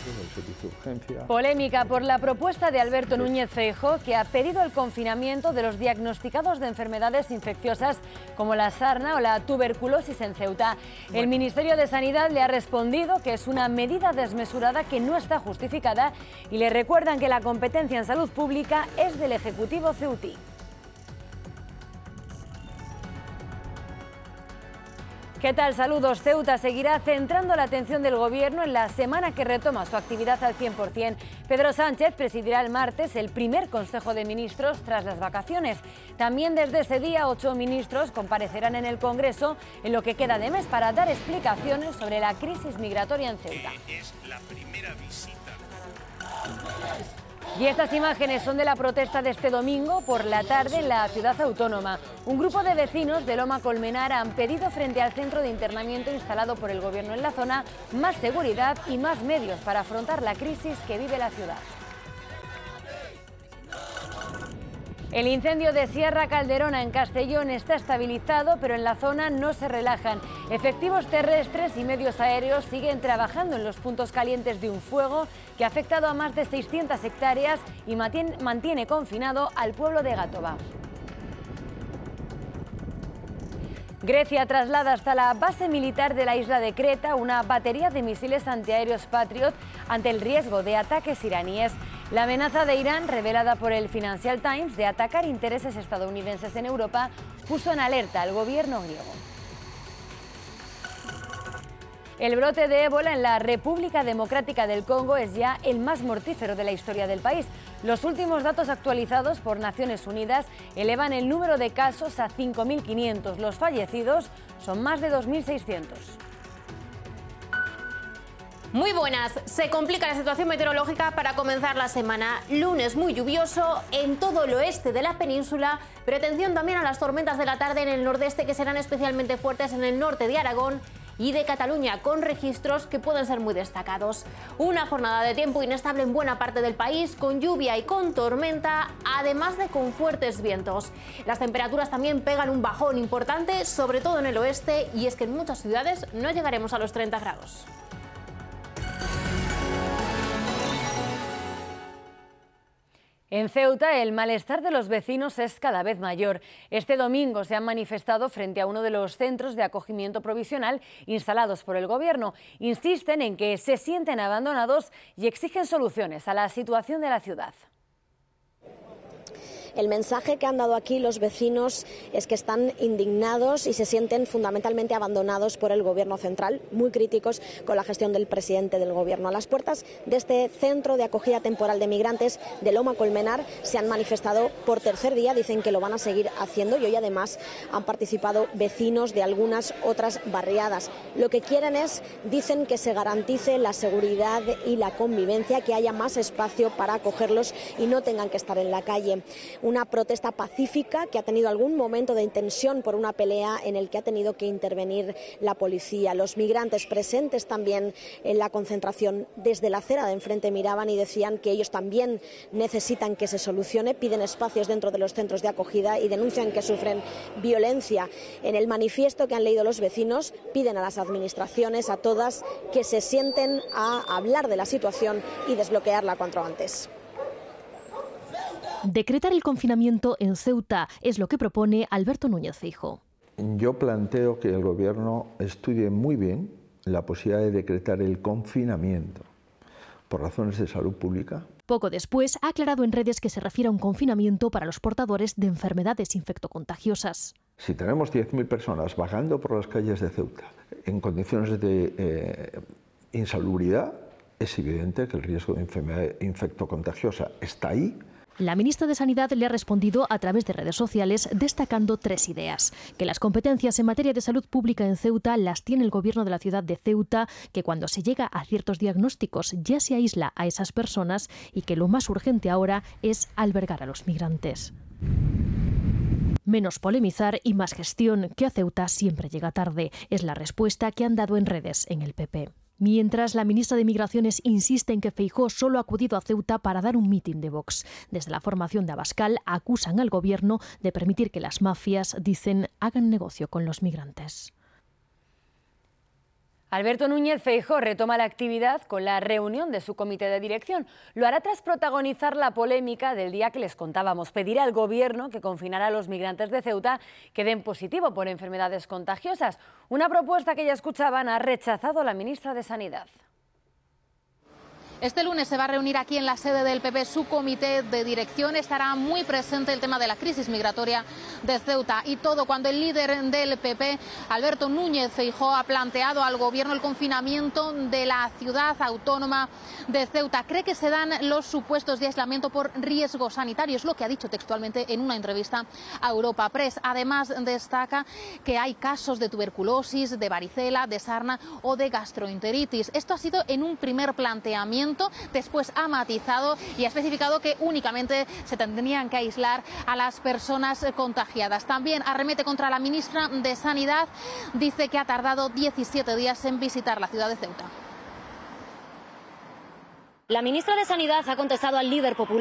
el servicio de urgencia. Polémica por la propuesta de Alberto Núñez Feijóo, que ha pedido el confinamiento de los diagnosticados de enfermedades infecciosas como la sarna o la tuberculosis en Ceuta. El Ministerio de Sanidad le ha respondido que es una medida desmesurada que no está justificada y le recuerdan que la competencia en salud pública es del Ejecutivo ceutí. ¿Qué tal? Saludos. Ceuta seguirá centrando la atención del Gobierno en la semana que retoma su actividad al 100%. Pedro Sánchez presidirá el martes el primer Consejo de Ministros tras las vacaciones. También desde ese día 8 ministros comparecerán en el Congreso en lo que queda de mes para dar explicaciones sobre la crisis migratoria en Ceuta. Es la primera visita. Y estas imágenes son de la protesta de este domingo por la tarde en la ciudad autónoma. Un grupo de vecinos de Loma Colmenar han pedido frente al centro de internamiento instalado por el Gobierno en la zona más seguridad y más medios para afrontar la crisis que vive la ciudad. El incendio de Sierra Calderona en Castellón está estabilizado, pero en la zona no se relajan. Efectivos terrestres y medios aéreos siguen trabajando en los puntos calientes de un fuego que ha afectado a más de 600 hectáreas y mantiene confinado al pueblo de Gátova. Grecia traslada hasta la base militar de la isla de Creta una batería de misiles antiaéreos Patriot ante el riesgo de ataques iraníes. La amenaza de Irán, revelada por el Financial Times, de atacar intereses estadounidenses en Europa, puso en alerta al gobierno griego. El brote de ébola en la República Democrática del Congo es ya el más mortífero de la historia del país. Los últimos datos actualizados por Naciones Unidas elevan el número de casos a 5.500. Los fallecidos son más de 2.600. Muy buenas. Se complica la situación meteorológica para comenzar la semana. Lunes muy lluvioso en todo el oeste de la península, pero atención también a las tormentas de la tarde en el nordeste, que serán especialmente fuertes en el norte de Aragón y de Cataluña, con registros que pueden ser muy destacados. Una jornada de tiempo inestable en buena parte del país, con lluvia y con tormenta, además de con fuertes vientos. Las temperaturas también pegan un bajón importante, sobre todo en el oeste, y es que en muchas ciudades no llegaremos a los 30 grados. En Ceuta, el malestar de los vecinos es cada vez mayor. Este domingo se han manifestado frente a uno de los centros de acogimiento provisional instalados por el Gobierno. Insisten en que se sienten abandonados y exigen soluciones a la situación de la ciudad. El mensaje que han dado aquí los vecinos es que están indignados y se sienten fundamentalmente abandonados por el Gobierno central, muy críticos con la gestión del presidente del Gobierno. A las puertas de este centro de acogida temporal de migrantes de Loma Colmenar se han manifestado por tercer día, dicen que lo van a seguir haciendo, y hoy además han participado vecinos de algunas otras barriadas. Lo que quieren es, dicen, que se garantice la seguridad y la convivencia, que haya más espacio para acogerlos y no tengan que estar en la calle. Una protesta pacífica que ha tenido algún momento de tensión por una pelea en el que ha tenido que intervenir la policía. Los migrantes presentes también en la concentración desde la acera de enfrente miraban y decían que ellos también necesitan que se solucione, piden espacios dentro de los centros de acogida y denuncian que sufren violencia. En el manifiesto que han leído los vecinos piden a las administraciones, a todas, que se sienten a hablar de la situación y desbloquearla cuanto antes. Decretar el confinamiento en Ceuta es lo que propone Alberto Núñez Feijóo. Yo planteo que el Gobierno estudie muy bien la posibilidad de decretar el confinamiento por razones de salud pública. Poco después ha aclarado en redes que se refiere a un confinamiento para los portadores de enfermedades infectocontagiosas. Si tenemos 10.000 personas vagando por las calles de Ceuta en condiciones de insalubridad, es evidente que el riesgo de enfermedad infectocontagiosa está ahí. La ministra de Sanidad le ha respondido a través de redes sociales destacando 3 ideas: que las competencias en materia de salud pública en Ceuta las tiene el Gobierno de la ciudad de Ceuta, que cuando se llega a ciertos diagnósticos ya se aísla a esas personas y que lo más urgente ahora es albergar a los migrantes. Menos polemizar y más gestión, que a Ceuta siempre llega tarde, es la respuesta que han dado en redes en el PP. Mientras, la ministra de Migraciones insiste en que Feijóo solo ha acudido a Ceuta para dar un mitin de Vox. Desde la formación de Abascal acusan al Gobierno de permitir que las mafias, dicen, hagan negocio con los migrantes. Alberto Núñez Feijóo retoma la actividad con la reunión de su comité de dirección. Lo hará tras protagonizar la polémica del día que les contábamos. Pedirá al Gobierno que confinara a los migrantes de Ceuta que den positivo por enfermedades contagiosas. Una propuesta que ya escuchaban ha rechazado la ministra de Sanidad. Este lunes se va a reunir aquí en la sede del PP su comité de dirección. Estará muy presente el tema de la crisis migratoria de Ceuta y todo cuando el líder del PP, Alberto Núñez Feijóo, ha planteado al Gobierno el confinamiento de la ciudad autónoma de Ceuta. Cree que se dan los supuestos de aislamiento por riesgo sanitario, es lo que ha dicho textualmente en una entrevista a Europa Press. Además, destaca que hay casos de tuberculosis, de varicela, de sarna o de gastroenteritis. Esto ha sido en un primer planteamiento. Después ha matizado y ha especificado que únicamente se tendrían que aislar a las personas contagiadas. También arremete contra la ministra de Sanidad. Dice que ha tardado 17 días en visitar la ciudad de Ceuta. La ministra de Sanidad ha contestado al líder popular